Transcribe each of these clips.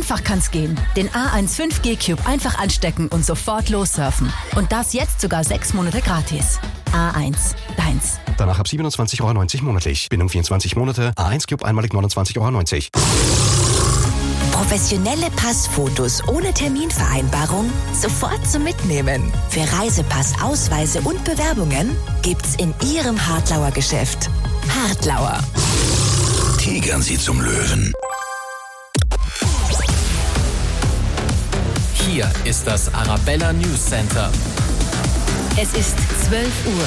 einfach kann's gehen. Den A1 5G Cube einfach anstecken und sofort lossurfen. Und das jetzt sogar 6 Monate gratis. A1, deins. Danach ab 27,90 € monatlich. Bindung 24 Monate. A1 Cube einmalig 29,90 €. Professionelle Passfotos ohne Terminvereinbarung sofort zum Mitnehmen. Für Reisepass, Ausweise und Bewerbungen gibt's in Ihrem Hartlauer Geschäft. Hartlauer. Tigern Sie zum Löwen. Hier ist das Arabella News Center. Es ist 12 Uhr.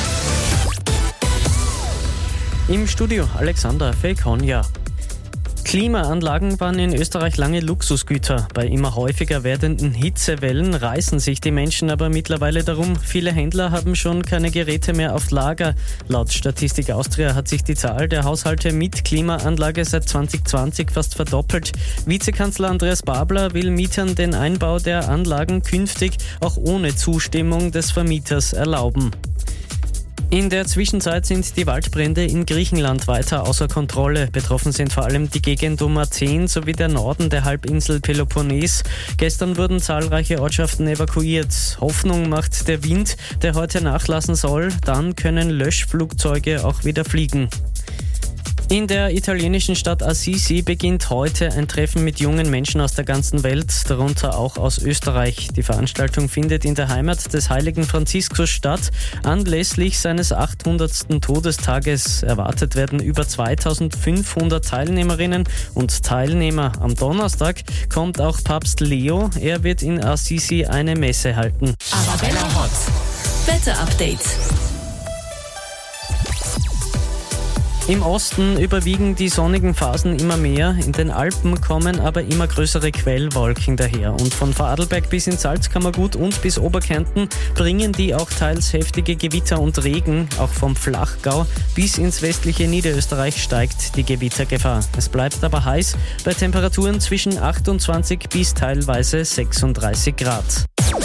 Im Studio Alexander Felkonja. Klimaanlagen waren in Österreich lange Luxusgüter. Bei immer häufiger werdenden Hitzewellen reißen sich die Menschen aber mittlerweile darum. Viele Händler haben schon keine Geräte mehr auf Lager. Laut Statistik Austria hat sich die Zahl der Haushalte mit Klimaanlage seit 2020 fast verdoppelt. Vizekanzler Andreas Babler will Mietern den Einbau der Anlagen künftig auch ohne Zustimmung des Vermieters erlauben. In der Zwischenzeit sind die Waldbrände in Griechenland weiter außer Kontrolle. Betroffen sind vor allem die Gegend um Athen sowie der Norden der Halbinsel Peloponnes. Gestern wurden zahlreiche Ortschaften evakuiert. Hoffnung macht der Wind, der heute nachlassen soll. Dann können Löschflugzeuge auch wieder fliegen. In der italienischen Stadt Assisi beginnt heute ein Treffen mit jungen Menschen aus der ganzen Welt, darunter auch aus Österreich. Die Veranstaltung findet in der Heimat des heiligen Franziskus statt. Anlässlich seines 800. Todestages erwartet werden über 2500 Teilnehmerinnen und Teilnehmer. Am Donnerstag kommt auch Papst Leo. Er wird in Assisi eine Messe halten. Arabella Hot. Wetterupdate. Im Osten überwiegen die sonnigen Phasen immer mehr, in den Alpen kommen aber immer größere Quellwolken daher und von Vorarlberg bis ins Salzkammergut und bis Oberkärnten bringen die auch teils heftige Gewitter und Regen. Auch vom Flachgau bis ins westliche Niederösterreich steigt die Gewittergefahr. Es bleibt aber heiß bei Temperaturen zwischen 28 bis teilweise 36 Grad.